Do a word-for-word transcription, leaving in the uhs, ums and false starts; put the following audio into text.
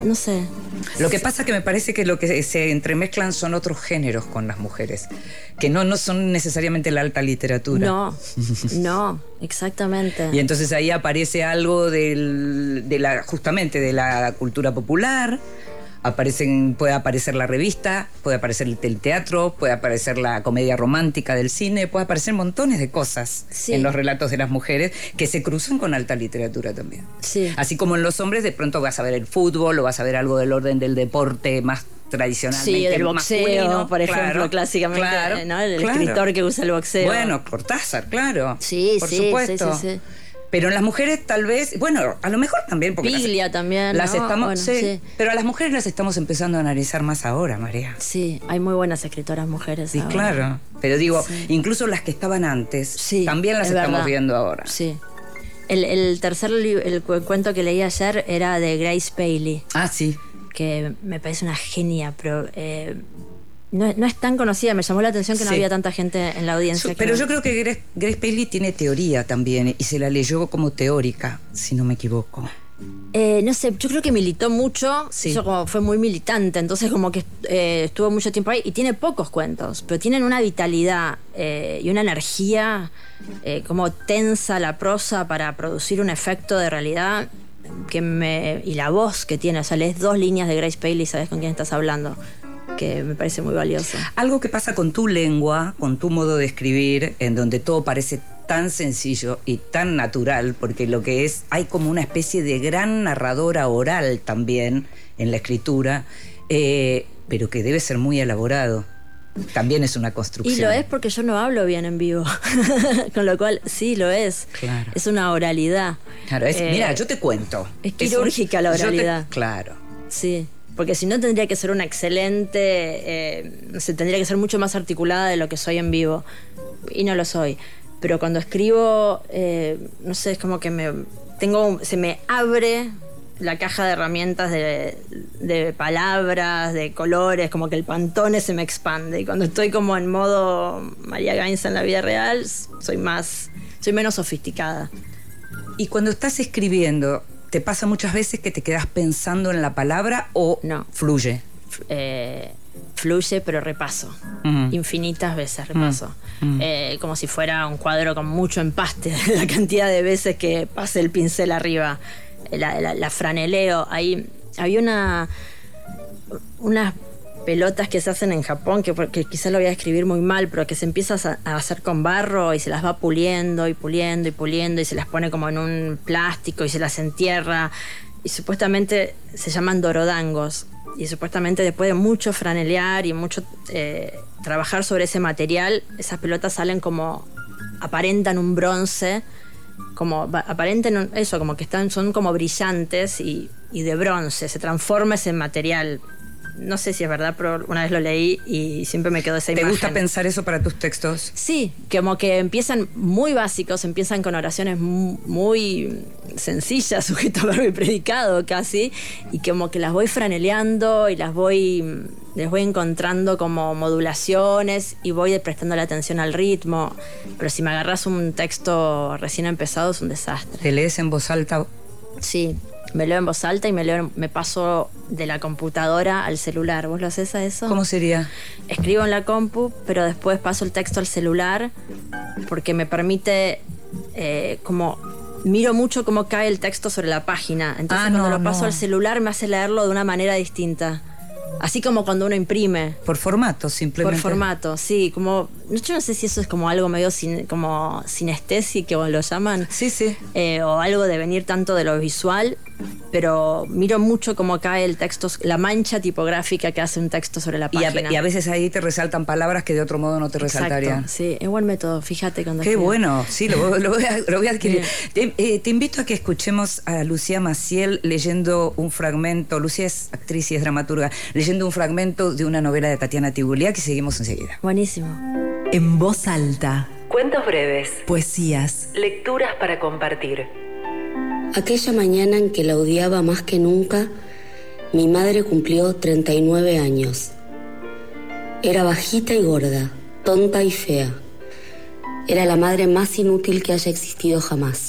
No sé. Lo que pasa es que me parece que lo que se entremezclan son otros géneros con las mujeres, que no, no son necesariamente la alta literatura. No, no, exactamente. Y entonces ahí aparece algo del, de la, justamente de la cultura popular. Aparecen, puede aparecer la revista, puede aparecer el teatro, puede aparecer la comedia romántica del cine, puede aparecer montones de cosas sí. en los relatos de las mujeres que se cruzan con alta literatura también. Sí. Así como en los hombres de pronto vas a ver el fútbol o vas a ver algo del orden del deporte más tradicionalmente sí, del boxeo, masculino, por ejemplo, claro, clásicamente, claro, ¿no? El claro. escritor que usa el boxeo. Bueno, Cortázar, claro. Sí, por sí, supuesto. sí, sí, sí. Pero en las mujeres tal vez, bueno, a lo mejor también porque Biblia las, también, las ¿no? estamos, Bueno, sí, sí. pero a las mujeres las estamos empezando a analizar más ahora, María. Sí, hay muy buenas escritoras mujeres. Sí, ahora. claro. Pero digo, sí. incluso las que estaban antes, sí, también las estamos verdad. viendo ahora. Sí. El, el tercer el cuento que leí ayer era de Grace Paley. Ah, sí. Que me parece una genia, pero eh, no, no es tan conocida. Me llamó la atención que no sí. había tanta gente en la audiencia. So, pero que... yo creo que Grace, Grace Paley tiene teoría también y se la leyó como teórica, si no me equivoco. Eh, no sé, yo creo que militó mucho, sí. eso como fue muy militante, entonces como que eh, estuvo mucho tiempo ahí y tiene pocos cuentos, pero tienen una vitalidad eh, y una energía eh, como tensa la prosa para producir un efecto de realidad que me, y la voz que tiene, o sea, lees dos líneas de Grace Paley y sabes con quién estás hablando, que me parece muy valioso. Algo que pasa con tu lengua, con tu modo de escribir, en donde todo parece tan sencillo y tan natural, porque lo que es, hay como una especie de gran narradora oral también en la escritura, eh, pero que debe ser muy elaborado. También es una construcción. Y lo es porque yo no hablo bien en vivo, con lo cual sí lo es. Claro. Es una oralidad. Claro, es, eh, mira, yo te cuento. Es quirúrgica es un, la oralidad. Te, claro. Sí. Porque si no tendría que ser una excelente, eh, se tendría que ser mucho más articulada de lo que soy en vivo. Y no lo soy. Pero cuando escribo, eh, no sé, es como que me tengo, se me abre la caja de herramientas de, de palabras, de colores, como que el pantone se me expande. Y cuando estoy como en modo María Gainza en la vida real, soy más, soy menos sofisticada. Y cuando estás escribiendo, ¿te pasa muchas veces que te quedas pensando en la palabra o no. fluye? Eh, fluye, pero repaso. Uh-huh. Infinitas veces repaso. Uh-huh. Eh, como si fuera un cuadro con mucho empaste, la cantidad de veces que pase el pincel arriba. La, la, la franeleo. Ahí había una unas pelotas que se hacen en Japón, que, que quizás lo voy a escribir muy mal, pero que se empieza a, a hacer con barro y se las va puliendo y puliendo y puliendo y se las pone como en un plástico y se las entierra y supuestamente se llaman dorodangos y supuestamente después de mucho franelear y mucho eh, trabajar sobre ese material, esas pelotas salen como, aparentan un bronce, como aparenten eso, como que están, son como brillantes y, y de bronce, se transforma ese material. No sé si es verdad, pero una vez lo leí y siempre me quedó esa imagen. ¿Te gusta pensar eso para tus textos? Sí, como que empiezan muy básicos, empiezan con oraciones muy sencillas, sujeto, verbo y predicado casi, y como que las voy franeleando y las voy, les voy encontrando como modulaciones y voy prestando la atención al ritmo. Pero si me agarras un texto recién empezado es un desastre. ¿Te lees en voz alta? Sí. Me leo en voz alta y me leo, me paso de la computadora al celular. ¿Vos lo haces a eso? ¿Cómo sería? Escribo en la compu, pero después paso el texto al celular porque me permite eh, como miro mucho cómo cae el texto sobre la página. Entonces ah, cuando no, lo paso no. al celular me hace leerlo de una manera distinta. Así como cuando uno imprime. Por formato, simplemente. Por formato, sí. Como, yo no sé si eso es como algo medio sin, como sinestesia, que lo llaman. Sí, sí. Eh, o algo de venir tanto de lo visual. Pero miro mucho cómo cae el texto, la mancha tipográfica que hace un texto sobre la página. Y a, y a veces ahí te resaltan palabras que de otro modo no te resaltarían. Exacto, sí, es buen método, fíjate cuando... Qué escribo. bueno, sí, lo, lo, voy, a, lo voy a adquirir. Te, eh, te invito a que escuchemos a Lucía Maciel leyendo un fragmento, Lucía es actriz y es dramaturga, leyendo un fragmento de una novela de Tatiana Tiguliá que seguimos enseguida. Buenísimo. En voz alta. Cuentos breves. Poesías. Lecturas para compartir. Aquella mañana en que la odiaba más que nunca, mi madre cumplió treinta y nueve años. Era bajita y gorda, tonta y fea. Era la madre más inútil que haya existido jamás.